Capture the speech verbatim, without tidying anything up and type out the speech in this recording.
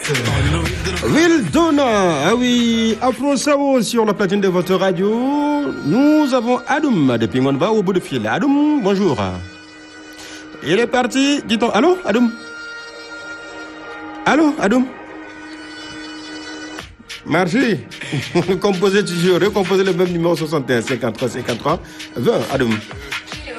Wildona, ah oui, Afro Sao sur la platine de votre radio. Nous avons Adoum depuis Ngonva au bout de fil. Adoum, bonjour. Il est parti, dit-on. Allô, Adoum? Allô, Adoum? Merci. Composez toujours, recomposez le même numéro soixante et un cinquante-trois cinquante-trois vingt, Adoum.